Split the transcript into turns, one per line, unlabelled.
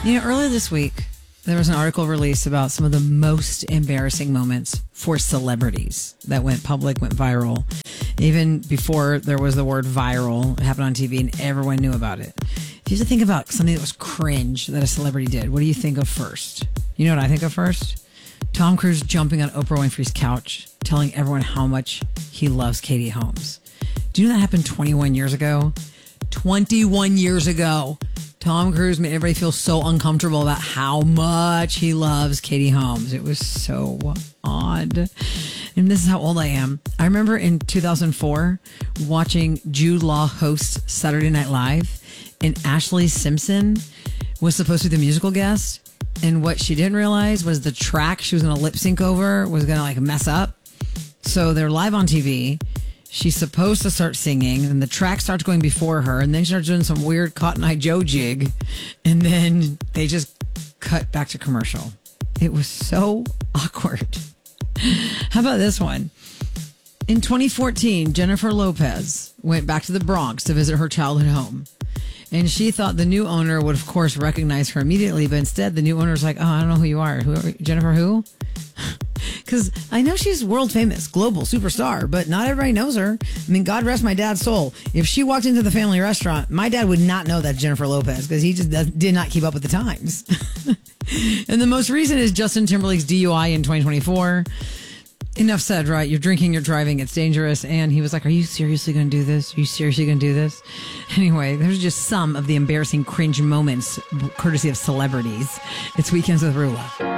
Earlier this week, there was an article released about some of the most embarrassing moments for celebrities that went public, went viral. Even before there was the word viral, it happened on TV and everyone knew about it. If you have to think about something that was cringe that a celebrity did, what do you think of first? You know what I think of first? Tom Cruise jumping on Oprah Winfrey's couch, telling everyone how much he loves Katie Holmes. Do you know that happened 21 years ago? 21 years ago. Tom Cruise made everybody feel so uncomfortable about how much he loves Katie Holmes. It was so odd. And this is how old I am. I remember in 2004 watching Jude Law host Saturday Night Live, and Ashley Simpson was supposed to be the musical guest. And what she didn't realize was the track she was going to lip sync over was going to mess up. So they're live on TV. She's supposed to start singing, and the track starts going before her, and then she starts doing some weird Cotton Eye Joe jig, and then they just cut back to commercial. It was so awkward. How about this one? In 2014, Jennifer Lopez went back to the Bronx to visit her childhood home, and she thought the new owner would, of course, recognize her immediately, but instead the new owner's like, oh, I don't know who you are. Jennifer who? Because I know she's world famous, global superstar, but not everybody knows her. I mean, God rest my dad's soul. If she walked into the family restaurant, my dad would not know that's Jennifer Lopez because he just did not keep up with the times. And the most recent is Justin Timberlake's DUI in 2024. Enough said, right? You're drinking, you're driving, it's dangerous. And he was like, are you seriously going to do this? Are you seriously going to do this? Anyway, there's just some of the embarrassing cringe moments courtesy of celebrities. It's Weekends with Rula.